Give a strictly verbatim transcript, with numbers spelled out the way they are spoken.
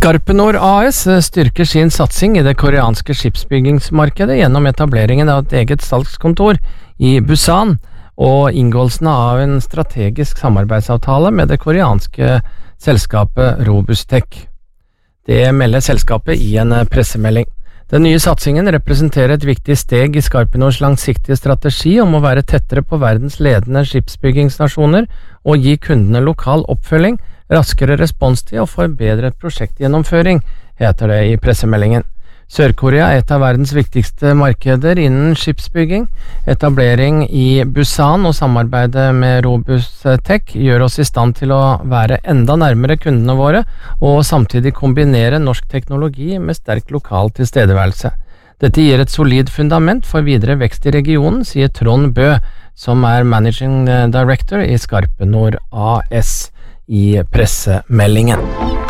Skarpenor A S styrker sin satsing i det koreanske skipsbyggingsmarkedet gjennom etableringen av et eget salgskontor i Busan og inngåelsen av en strategisk samarbeidsavtale med det koreanske selskapet Robustech. Det melder selskapet i en pressemelding. Den nye satsingen representerer et viktig steg i Skarpenors langsiktige strategi om å være tettere på verdens ledende skipsbyggingsnasjoner og gi kundene lokal oppfølging, raskere responstid og forbedret prosjektgjennomføring, heter det i pressemeldingen. Sør-Korea er et av verdens viktigste markeder innen skipsbygging. Etablering i Busan og samarbeidet med Robustech gjør oss i stand til å være enda nærmere kundene våre, og samtidig kombinere norsk teknologi med sterk lokal tilstedeværelse. Dette gir et solid fundament for videre vekst i regionen, sier Trond Bø, som er Managing Director i Skarpenor A S i pressemeldingen.